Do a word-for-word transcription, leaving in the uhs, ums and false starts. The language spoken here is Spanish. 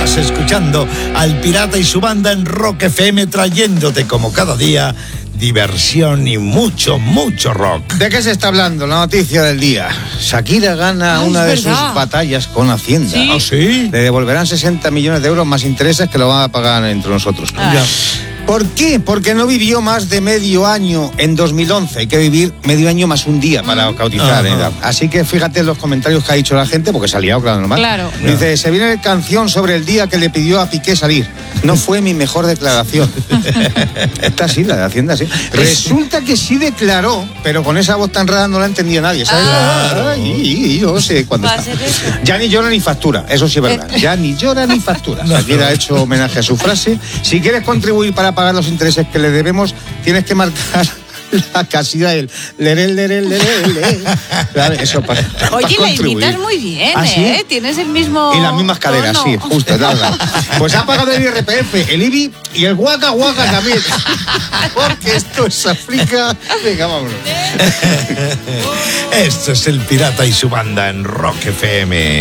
Estás escuchando al Pirata y su banda en Rock F M, trayéndote como cada día diversión y mucho, mucho rock. ¿De qué se está hablando? La noticia del día. Shakira gana Ay, una de verdad. sus batallas con Hacienda. ¿Sí? ¿Ah, sí? Le devolverán sesenta millones de euros más intereses que lo van a pagar entre nosotros. Ah. Ya. ¿Por qué? Porque no vivió más de medio año en dos mil once. Hay que vivir medio año más un día para cautizar. Ajá. ¿eh? Así que fíjate en los comentarios que ha dicho la gente, porque se ha liado, claro, normal. Claro. Dice, se viene canción sobre el día que le pidió a Piqué salir. No fue mi mejor declaración. Esta sí, la de Hacienda, sí. Resulta que sí declaró, pero con esa voz tan rara no la ha entendido nadie, ¿sabes? Claro. Ay, yo sé cuándo Va a está. ser eso. Ya ni llora ni factura, eso sí es verdad. Ya ni llora ni factura. No. Shakira ha hecho homenaje a su frase. Si quieres contribuir para pagar los intereses que le debemos, tienes que marcar la casilla del lerel, lerel, lerel, lerel. Claro, eso para, para Oye, la contribuir. imitas muy bien, ¿Ah, sí? ¿eh? Tienes el mismo... Y las mismas caderas, tono. sí, justo, nada. Pues ha pagado el I R P F, el I B I y el Waka Waka también. Porque esto es África. Venga, vámonos. Esto es el Pirata y su banda en Rock F M.